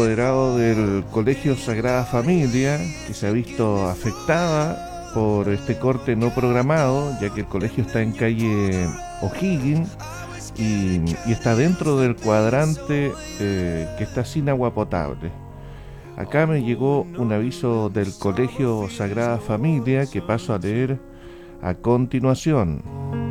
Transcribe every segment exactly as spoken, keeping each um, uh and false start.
apoderado del Colegio Sagrada Familia, que se ha visto afectada por este corte no programado, ya que el colegio está en calle O'Higgins y, y está dentro del cuadrante eh, que está sin agua potable. Acá me llegó un aviso del Colegio Sagrada Familia que paso a leer a continuación.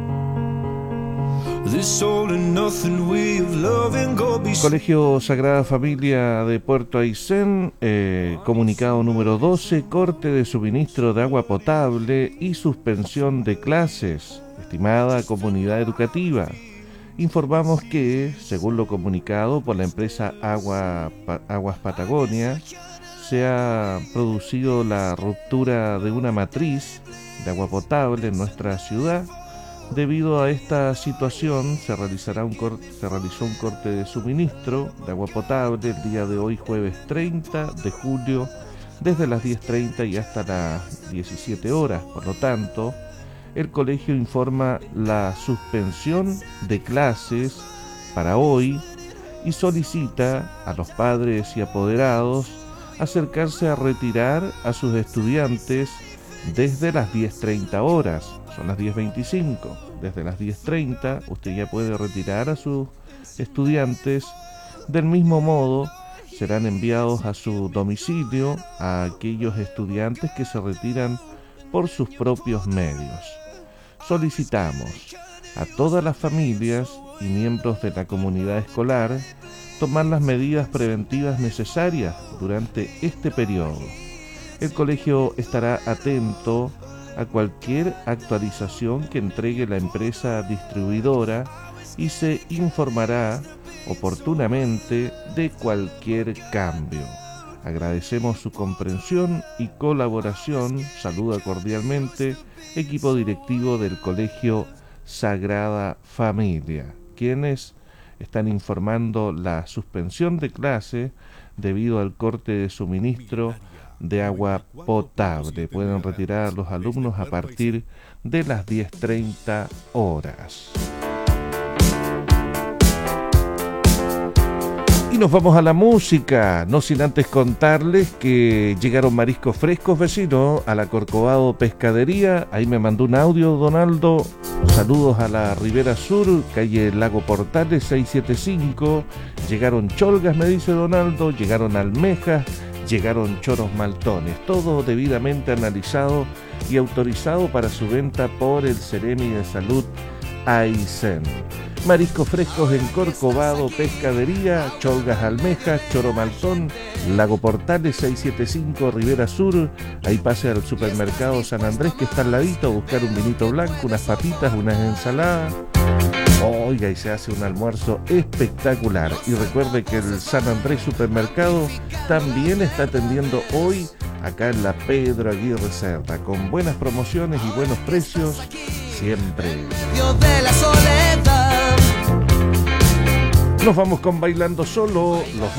Colegio Sagrada Familia de Puerto Aysén, eh, comunicado número doce, corte de suministro de agua potable y suspensión de clases. Estimada comunidad educativa, informamos que, según lo comunicado por la empresa Agua, pa, Aguas Patagonia, se ha producido la ruptura de una matriz de agua potable en nuestra ciudad. Debido a esta situación, se, realizará un cor- se realizó un corte de suministro de agua potable el día de hoy, jueves treinta de julio, desde las diez treinta y hasta las diecisiete horas. Por lo tanto, el colegio informa la suspensión de clases para hoy y solicita a los padres y apoderados acercarse a retirar a sus estudiantes desde las diez treinta horas. Son las diez veinticinco. Desde las diez treinta usted ya puede retirar a sus estudiantes. Del mismo modo, serán enviados a su domicilio a aquellos estudiantes que se retiran por sus propios medios. Solicitamos a todas las familias y miembros de la comunidad escolar tomar las medidas preventivas necesarias durante este periodo. El colegio estará atento a cualquier actualización que entregue la empresa distribuidora y se informará oportunamente de cualquier cambio. Agradecemos su comprensión y colaboración. Saluda cordialmente equipo directivo del Colegio Sagrada Familia, quienes están informando la suspensión de clase debido al corte de suministro de agua potable. Pueden retirar a los alumnos a partir de las diez treinta horas. Y nos vamos a la música, no sin antes contarles que llegaron mariscos frescos, vecino, a la Corcovado Pescadería. Ahí me mandó un audio Donaldo. Saludos a la Ribera Sur, calle Lago Portales seiscientos setenta y cinco. Llegaron cholgas, me dice Donaldo, llegaron almejas, llegaron choros maltones, todo debidamente analizado y autorizado para su venta por el Ceremi de Salud Aysén. Mariscos frescos en Corcovado Pescadería, cholgas, almejas, choro maltón, Lago Portales seiscientos setenta y cinco, Ribera Sur. Ahí pase al supermercado San Andrés que está al ladito a buscar un vinito blanco, unas papitas, unas ensaladas. Oiga, y se hace un almuerzo espectacular. Y recuerde que el San Andrés Supermercado también está atendiendo hoy acá en la Pedro Aguirre Cerda, con buenas promociones y buenos precios siempre. Dios de la soledad. Nos vamos con Bailando Solo, los